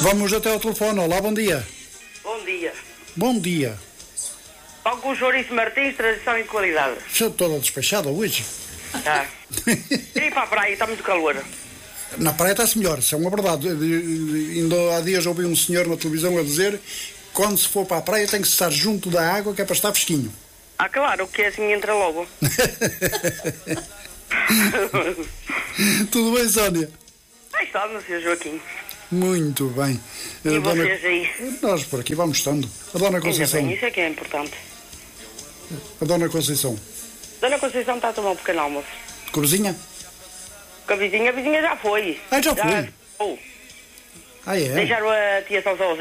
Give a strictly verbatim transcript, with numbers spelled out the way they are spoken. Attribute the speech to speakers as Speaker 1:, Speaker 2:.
Speaker 1: Vamos até ao telefone. Olá, bom dia.
Speaker 2: Bom dia.
Speaker 1: Bom dia.
Speaker 2: Pão com chouriço Martins, tradição e qualidade.
Speaker 1: Estou toda despachada hoje.
Speaker 2: Tá. E para a praia, está muito calor.
Speaker 1: Na praia está-se melhor, isso é uma verdade. Ainda há dias ouvi um senhor na televisão a dizer que quando se for para a praia tem que se estar junto da água, que é para estar fresquinho.
Speaker 2: Ah, claro, que assim entra logo.
Speaker 1: Tudo bem, Sónia?
Speaker 2: Aí está, não senhor Joaquim.
Speaker 1: Muito bem.
Speaker 2: E
Speaker 1: A dona...
Speaker 2: vocês aí?
Speaker 1: Nós por aqui vamos estando. A Dona Conceição.
Speaker 2: Ainda bem, isso é que é importante.
Speaker 1: A Dona Conceição.
Speaker 2: Dona Conceição está a tomar um pequeno almoço.
Speaker 1: Com a vizinha?
Speaker 2: Com a vizinha, a vizinha já foi.
Speaker 1: Ah, já foi?
Speaker 2: Oh.
Speaker 1: Ah, é?
Speaker 2: Deixaram a tia Salsão